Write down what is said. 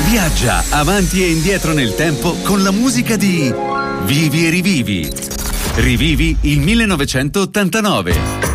Viaggia avanti e indietro nel tempo con la musica di Vivi e rivivi. Rivivi il 1989.